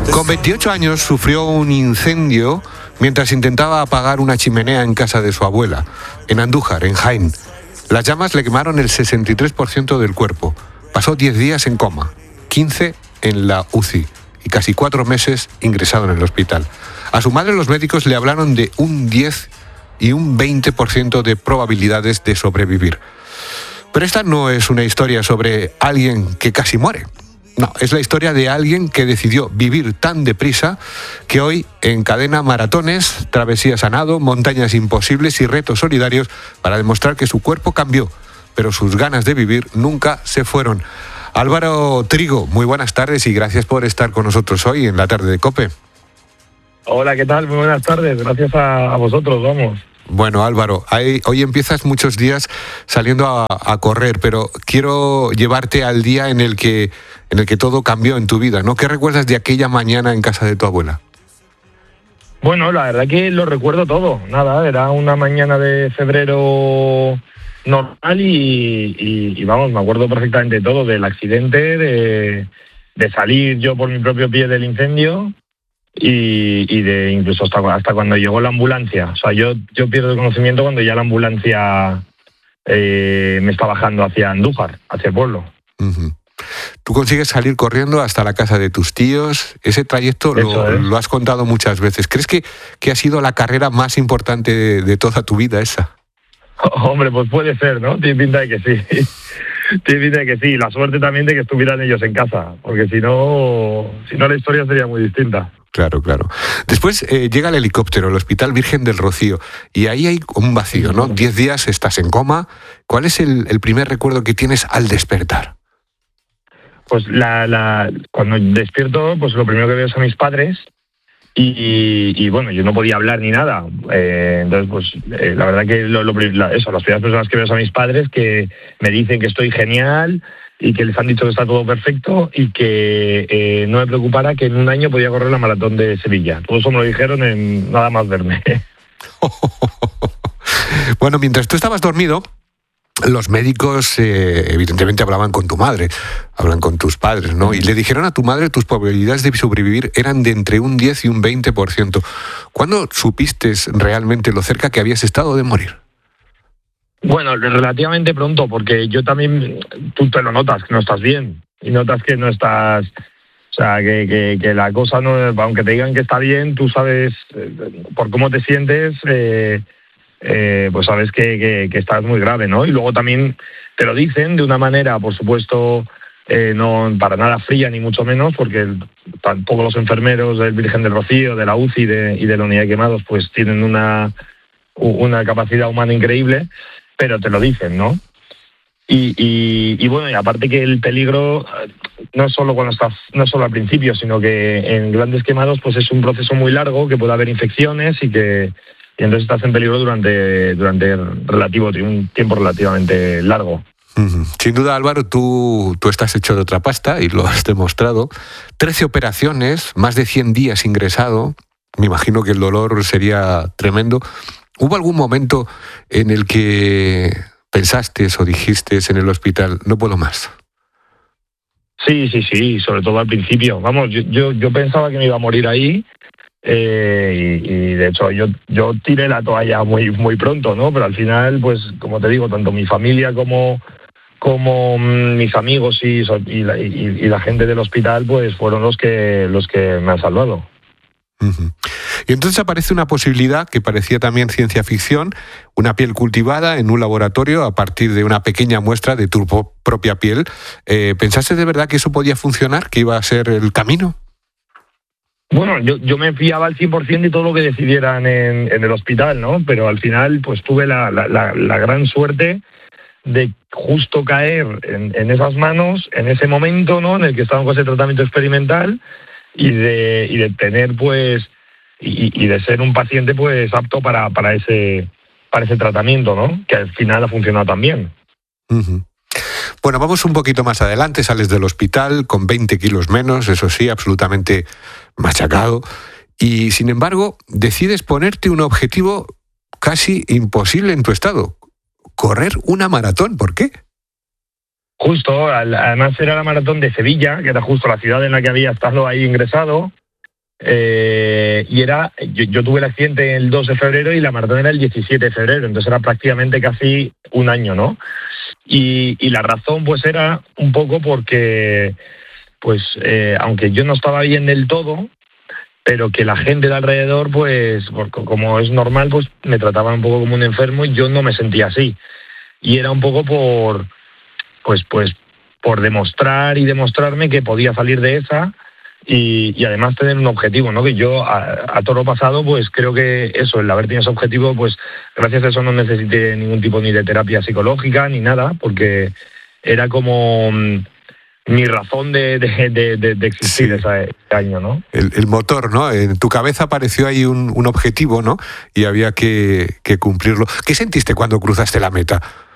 Con 28 años sufrió un incendio mientras intentaba apagar una chimenea en casa de su abuela, en Andújar, en Jaén. Las llamas le quemaron el 63% del cuerpo. Pasó 10 días en coma, 15 en la UCI y casi 4 meses ingresado en el hospital. A su madre los médicos le hablaron de un 10 y un 20% de probabilidades de sobrevivir. Pero esta no es una historia sobre alguien que casi muere. No, es la historia de alguien que decidió vivir tan deprisa que hoy encadena maratones, travesías a nado, montañas imposibles y retos solidarios para demostrar que su cuerpo cambió, pero sus ganas de vivir nunca se fueron. Álvaro Trigo, muy buenas tardes y gracias por estar con nosotros hoy en la tarde de COPE. Hola, ¿qué tal? Muy buenas tardes. Gracias a vosotros, vamos. Bueno, Álvaro, hoy empiezas muchos días saliendo a correr, pero quiero llevarte al día en el que todo cambió en tu vida, ¿no? ¿Qué recuerdas de aquella mañana en casa de tu abuela? Bueno, la verdad que lo recuerdo todo. Nada, era una mañana de febrero normal y vamos, me acuerdo perfectamente todo, del accidente, de salir yo por mi propio pie del incendio y de incluso hasta cuando llegó la ambulancia. O sea, yo pierdo el conocimiento cuando ya la ambulancia me está bajando hacia Andújar, hacia el pueblo. Uh-huh. Tú consigues salir corriendo hasta la casa de tus tíos. Ese trayecto lo has contado muchas veces. ¿Crees que ha sido la carrera más importante de toda tu vida esa? Hombre, pues puede ser, ¿no? Tiene pinta de que sí. Tiene pinta de que sí. La suerte también de que estuvieran ellos en casa, porque si no la historia sería muy distinta. Claro. Después llega el helicóptero, el Hospital Virgen del Rocío, y ahí hay un vacío, ¿no? 10 días estás en coma. ¿Cuál es el primer recuerdo que tienes al despertar? Pues cuando despierto, pues lo primero que veo es a mis padres y bueno, yo no podía hablar ni nada. Entonces, pues la verdad que las primeras personas que veo son a mis padres, que me dicen que estoy genial y que les han dicho que está todo perfecto y que no me preocupara, que en un año podía correr la maratón de Sevilla. Todo eso me lo dijeron en nada más verme. Bueno, mientras tú estabas dormido, los médicos evidentemente hablaban con tu madre, hablan con tus padres, ¿no? Y le dijeron a tu madre tus probabilidades de sobrevivir eran de entre un 10 y un 20%. ¿Cuándo supiste realmente lo cerca que habías estado de morir? Bueno, relativamente pronto, porque yo también, tú te lo notas, que no estás bien, y notas que no estás, o sea, que la cosa no, aunque te digan que está bien, tú sabes, por cómo te sientes, pues sabes que estás muy grave, ¿no? Y luego también te lo dicen de una manera, por supuesto, no para nada fría, ni mucho menos, porque tampoco los enfermeros del Virgen del Rocío, de la UCI y de la unidad de quemados, pues tienen una capacidad humana increíble, pero te lo dicen, ¿no? Y bueno, y aparte que el peligro no es solo al principio, sino que en grandes quemados pues es un proceso muy largo, que puede haber infecciones y entonces estás en peligro durante un tiempo relativamente largo. Sin duda, Álvaro, tú estás hecho de otra pasta y lo has demostrado. 13 operaciones, más de 100 días ingresado. Me imagino que el dolor sería tremendo. ¿Hubo algún momento en el que pensaste o dijiste en el hospital, no puedo más? Sí, sobre todo al principio. Vamos, yo pensaba que me iba a morir ahí. Y de hecho yo tiré la toalla muy muy pronto, ¿no? Pero al final, pues como te digo, tanto mi familia como mis amigos y la gente del hospital, pues fueron los que me han salvado. Uh-huh. Y entonces aparece una posibilidad que parecía también ciencia ficción, una piel cultivada en un laboratorio a partir de una pequeña muestra de tu propia piel. ¿Pensaste de verdad que eso podía funcionar, que iba a ser el camino? Bueno, yo me fiaba al 100% de todo lo que decidieran en el hospital, ¿no? Pero al final pues tuve la gran suerte de justo caer en esas manos, en ese momento, ¿no? En el que estaban con ese tratamiento experimental y de tener pues y de ser un paciente pues apto para ese tratamiento, ¿no? Que al final ha funcionado también. Uh-huh. Bueno, vamos un poquito más adelante, sales del hospital con 20 kilos menos, eso sí, absolutamente machacado, y sin embargo decides ponerte un objetivo casi imposible en tu estado, correr una maratón. ¿Por qué? Justo, además era la maratón de Sevilla, que era justo la ciudad en la que había estado ahí ingresado, y yo tuve el accidente el 2 de febrero y la maratón era el 17 de febrero, entonces era prácticamente casi un año, ¿no? Y la razón pues era un poco porque, pues aunque yo no estaba bien del todo, pero que la gente de alrededor, pues como es normal, pues me trataban un poco como un enfermo y yo no me sentía así. Y era un poco por demostrar y demostrarme que podía salir de esa y además tener un objetivo, ¿no? Que yo a toro pasado, pues creo que eso, el haber tenido ese objetivo, pues gracias a eso no necesité ningún tipo ni de terapia psicológica ni nada, porque era como mi razón de existir ese año, ¿no? El motor, ¿no? En tu cabeza apareció ahí un objetivo, ¿no? Y había que cumplirlo. ¿Qué sentiste cuando cruzaste la meta?